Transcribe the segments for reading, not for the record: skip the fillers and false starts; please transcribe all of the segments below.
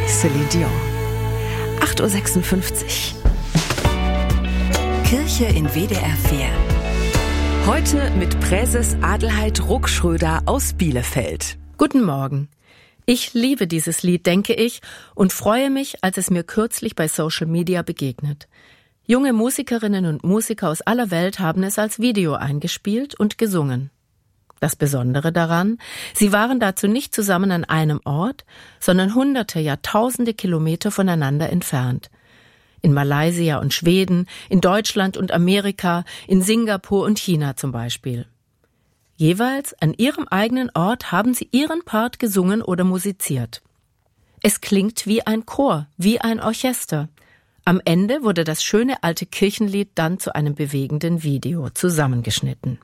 Celine Dion. 8.56 Uhr. Kirche in WDR 4. Heute mit Präses Adelheid Ruckschröder aus Bielefeld. Guten Morgen. Ich liebe dieses Lied, denke ich, und freue mich, als es mir kürzlich bei Social Media begegnet. Junge Musikerinnen und Musiker aus aller Welt haben es als Video eingespielt und gesungen. Das Besondere daran, sie waren dazu nicht zusammen an einem Ort, sondern hunderte, ja tausende Kilometer voneinander entfernt. In Malaysia und Schweden, in Deutschland und Amerika, in Singapur und China zum Beispiel. Jeweils an ihrem eigenen Ort haben sie ihren Part gesungen oder musiziert. Es klingt wie ein Chor, wie ein Orchester. Am Ende wurde das schöne alte Kirchenlied dann zu einem bewegenden Video zusammengeschnitten.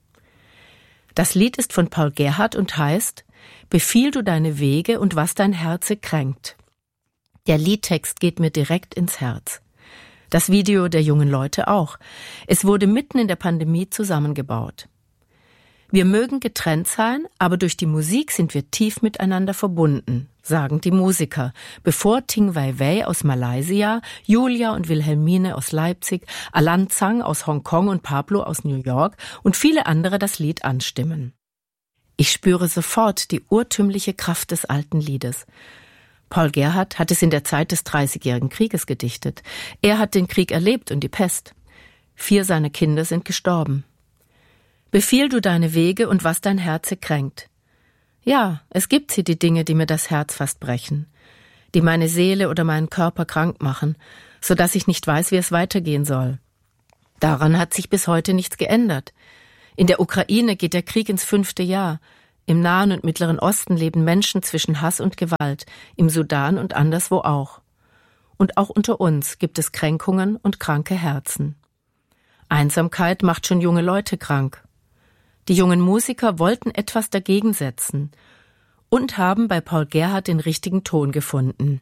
Das Lied ist von Paul Gerhardt und heißt »Befiehl du deine Wege und was dein Herze kränkt«. Der Liedtext geht mir direkt ins Herz. Das Video der jungen Leute auch. Es wurde mitten in der Pandemie zusammengebaut. Wir mögen getrennt sein, aber durch die Musik sind wir tief miteinander verbunden, sagen die Musiker, bevor Ting Wei Wei aus Malaysia, Julia und Wilhelmine aus Leipzig, Alan Zhang aus Hongkong und Pablo aus New York und viele andere das Lied anstimmen. Ich spüre sofort die urtümliche Kraft des alten Liedes. Paul Gerhardt hat es in der Zeit des 30-jährigen Krieges gedichtet. Er hat den Krieg erlebt und die Pest. 4 seiner Kinder sind gestorben. Befiehl du deine Wege und was dein Herze kränkt. Ja, es gibt sie, die Dinge, die mir das Herz fast brechen, die meine Seele oder meinen Körper krank machen, so dass ich nicht weiß, wie es weitergehen soll. Daran hat sich bis heute nichts geändert. In der Ukraine geht der Krieg ins 5. Jahr. Im Nahen und Mittleren Osten leben Menschen zwischen Hass und Gewalt, im Sudan und anderswo auch. Und auch unter uns gibt es Kränkungen und kranke Herzen. Einsamkeit macht schon junge Leute krank. Die jungen Musiker wollten etwas dagegen setzen und haben bei Paul Gerhardt den richtigen Ton gefunden.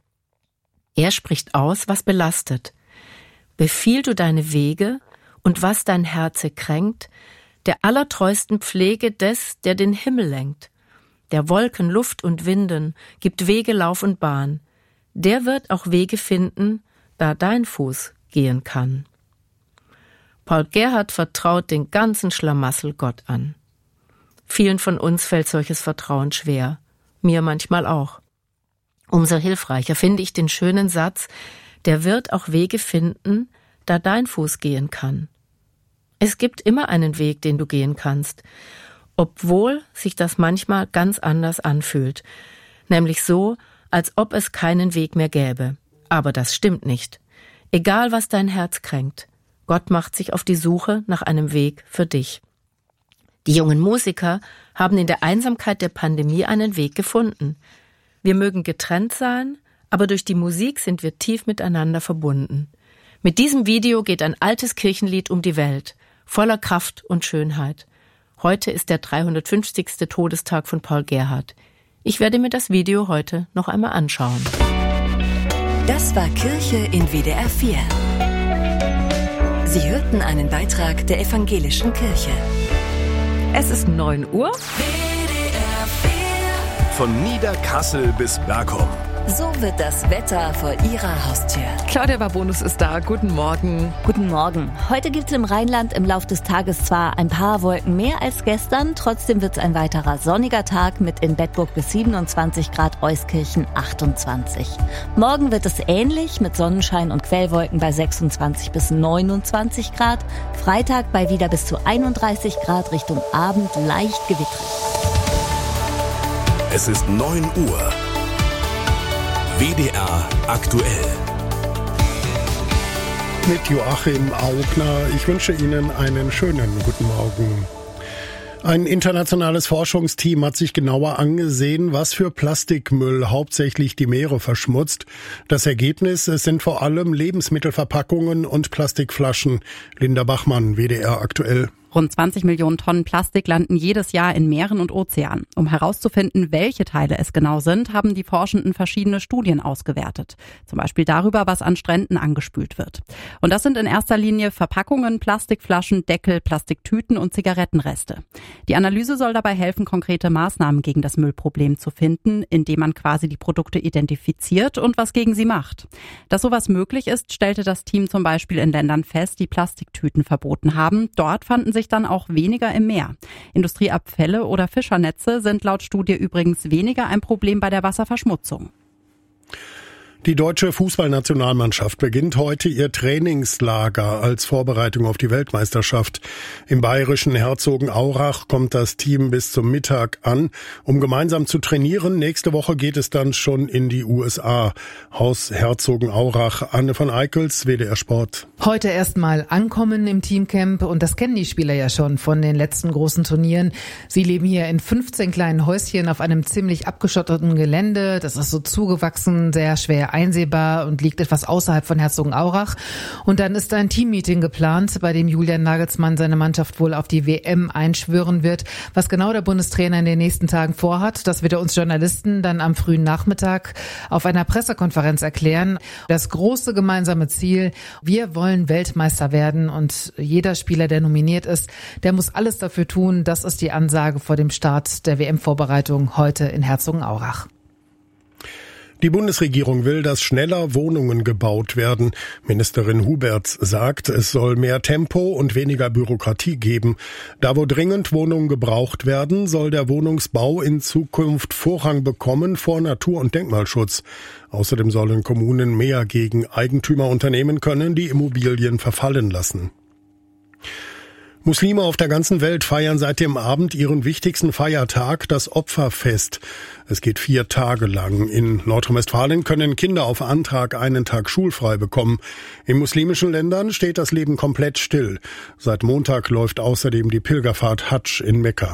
Er spricht aus, was belastet. Befiehl du deine Wege und was dein Herze kränkt, der allertreusten Pflege des, der den Himmel lenkt, der Wolken, Luft und Winden, gibt Wege, Lauf und Bahn. Der wird auch Wege finden, da dein Fuß gehen kann. Paul Gerhardt vertraut den ganzen Schlamassel Gott an. Vielen von uns fällt solches Vertrauen schwer, mir manchmal auch. Umso hilfreicher finde ich den schönen Satz, der wird auch Wege finden, da dein Fuß gehen kann. Es gibt immer einen Weg, den du gehen kannst, obwohl sich das manchmal ganz anders anfühlt, nämlich so, als ob es keinen Weg mehr gäbe. Aber das stimmt nicht. Egal, was dein Herz kränkt, Gott macht sich auf die Suche nach einem Weg für dich. Die jungen Musiker haben in der Einsamkeit der Pandemie einen Weg gefunden. Wir mögen getrennt sein, aber durch die Musik sind wir tief miteinander verbunden. Mit diesem Video geht ein altes Kirchenlied um die Welt, voller Kraft und Schönheit. Heute ist der 350. Todestag von Paul Gerhardt. Ich werde mir das Video heute noch einmal anschauen. Das war Kirche in WDR 4. Sie hörten einen Beitrag der Evangelischen Kirche. Es ist 9 Uhr. WDR 4. Von Niederkassel bis Bergum. So wird das Wetter vor Ihrer Haustür. Claudia Wabonus ist da. Guten Morgen. Guten Morgen. Heute gibt es im Rheinland im Lauf des Tages zwar ein paar Wolken mehr als gestern, trotzdem wird es ein weiterer sonniger Tag mit in Bedburg bis 27 Grad, Euskirchen 28. Morgen wird es ähnlich mit Sonnenschein und Quellwolken bei 26 bis 29 Grad. Freitag bei wieder bis zu 31 Grad, Richtung Abend leicht gewittrig. Es ist 9 Uhr. WDR aktuell. Mit Joachim Augner. Ich wünsche Ihnen einen schönen guten Morgen. Ein internationales Forschungsteam hat sich genauer angesehen, was für Plastikmüll hauptsächlich die Meere verschmutzt. Das Ergebnis, es sind vor allem Lebensmittelverpackungen und Plastikflaschen. Linda Bachmann, WDR aktuell. Rund 20 Millionen Tonnen Plastik landen jedes Jahr in Meeren und Ozeanen. Um herauszufinden, welche Teile es genau sind, haben die Forschenden verschiedene Studien ausgewertet. Zum Beispiel darüber, was an Stränden angespült wird. Und das sind in erster Linie Verpackungen, Plastikflaschen, Deckel, Plastiktüten und Zigarettenreste. Die Analyse soll dabei helfen, konkrete Maßnahmen gegen das Müllproblem zu finden, indem man quasi die Produkte identifiziert und was gegen sie macht. Dass sowas möglich ist, stellte das Team zum Beispiel in Ländern fest, die Plastiktüten verboten haben. Dort fanden sich dann auch weniger im Meer. Industrieabfälle oder Fischernetze sind laut Studie übrigens weniger ein Problem bei der Wasserverschmutzung. Die deutsche Fußballnationalmannschaft beginnt heute ihr Trainingslager als Vorbereitung auf die Weltmeisterschaft. Im bayerischen Herzogenaurach kommt das Team bis zum Mittag an, um gemeinsam zu trainieren. Nächste Woche geht es dann schon in die USA. Haus Herzogenaurach, Anne von Eickels, WDR Sport. Heute erstmal ankommen im Teamcamp und das kennen die Spieler ja schon von den letzten großen Turnieren. Sie leben hier in 15 kleinen Häuschen auf einem ziemlich abgeschotteten Gelände. Das ist so zugewachsen, sehr schwer einsehbar und liegt etwas außerhalb von Herzogenaurach. Und dann ist ein Teammeeting geplant, bei dem Julian Nagelsmann seine Mannschaft wohl auf die WM einschwören wird. Was genau der Bundestrainer in den nächsten Tagen vorhat, das wird er uns Journalisten dann am frühen Nachmittag auf einer Pressekonferenz erklären. Das große gemeinsame Ziel: Wir wollen Weltmeister werden und jeder Spieler, der nominiert ist, der muss alles dafür tun. Das ist die Ansage vor dem Start der WM-Vorbereitung heute in Herzogenaurach. Die Bundesregierung will, dass schneller Wohnungen gebaut werden. Ministerin Huberts sagt, es soll mehr Tempo und weniger Bürokratie geben. Da, wo dringend Wohnungen gebraucht werden, soll der Wohnungsbau in Zukunft Vorrang bekommen vor Natur- und Denkmalschutz. Außerdem sollen Kommunen mehr gegen Eigentümer unternehmen können, die Immobilien verfallen lassen. Muslime auf der ganzen Welt feiern seit dem Abend ihren wichtigsten Feiertag, das Opferfest. Es geht 4 Tage lang. In Nordrhein-Westfalen können Kinder auf Antrag einen Tag schulfrei bekommen. In muslimischen Ländern steht das Leben komplett still. Seit Montag läuft außerdem die Pilgerfahrt Hadsch in Mekka.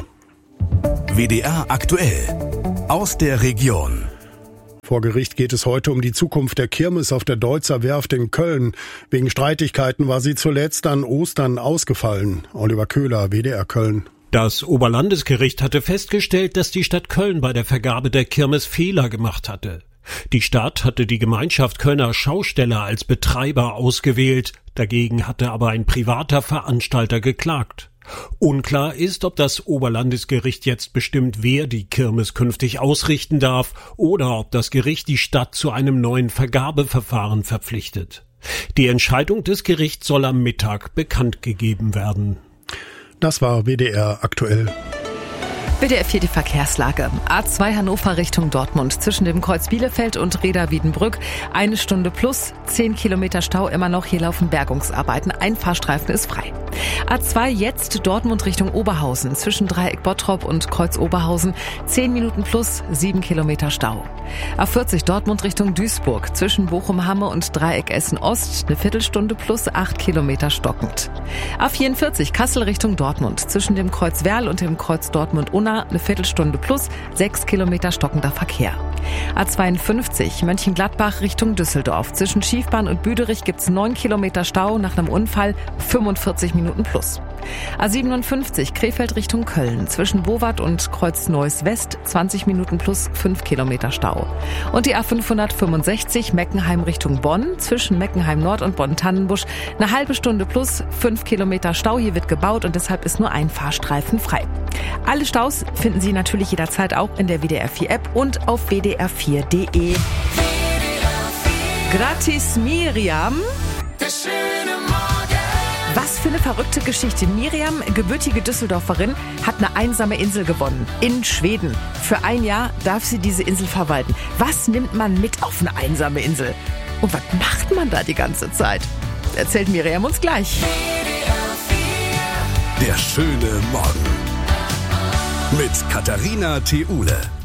WDR aktuell. Aus der Region. Vor Gericht geht es heute um die Zukunft der Kirmes auf der Deutzer Werft in Köln. Wegen Streitigkeiten war sie zuletzt an Ostern ausgefallen. Oliver Köhler, WDR Köln. Das Oberlandesgericht hatte festgestellt, dass die Stadt Köln bei der Vergabe der Kirmes Fehler gemacht hatte. Die Stadt hatte die Gemeinschaft Kölner Schausteller als Betreiber ausgewählt. Dagegen hatte aber ein privater Veranstalter geklagt. Unklar ist, ob das Oberlandesgericht jetzt bestimmt, wer die Kirmes künftig ausrichten darf, oder ob das Gericht die Stadt zu einem neuen Vergabeverfahren verpflichtet. Die Entscheidung des Gerichts soll am Mittag bekannt gegeben werden. Das war WDR aktuell. WDR 4 die Verkehrslage. A2 Hannover Richtung Dortmund zwischen dem Kreuz Bielefeld und Reda-Wiedenbrück. 1 Stunde plus, 10 Kilometer Stau immer noch. Hier laufen Bergungsarbeiten. Ein Fahrstreifen ist frei. A2 jetzt Dortmund Richtung Oberhausen zwischen Dreieck Bottrop und Kreuz Oberhausen. 10 Minuten plus, 7 Kilometer Stau. A40 Dortmund Richtung Duisburg zwischen Bochum-Hamme und Dreieck Essen-Ost. Eine Viertelstunde plus, 8 Kilometer stockend. A44 Kassel Richtung Dortmund zwischen dem Kreuz Werl und dem Kreuz Dortmund-Unna. Eine Viertelstunde plus, 6 Kilometer stockender Verkehr. A52 Mönchengladbach Richtung Düsseldorf. Zwischen Schiefbahn und Büderich gibt's 9 Kilometer Stau, nach einem Unfall 45 Minuten plus. A57 Krefeld Richtung Köln. Zwischen Bowat und Kreuz Neuss West 20 Minuten plus, 5 Kilometer Stau. Und die A565 Meckenheim Richtung Bonn. Zwischen Meckenheim Nord und Bonn-Tannenbusch eine halbe Stunde plus, 5 Kilometer Stau. Hier wird gebaut und deshalb ist nur ein Fahrstreifen frei. Alle Staus finden Sie natürlich jederzeit auch in der WDR 4 App und auf wdr4.de. Gratis Miriam. Was für eine verrückte Geschichte. Miriam, gebürtige Düsseldorferin, hat eine einsame Insel gewonnen. In Schweden. Für ein Jahr darf sie diese Insel verwalten. Was nimmt man mit auf eine einsame Insel? Und was macht man da die ganze Zeit? Erzählt Miriam uns gleich. Der schöne Morgen. Mit Katharina Theule.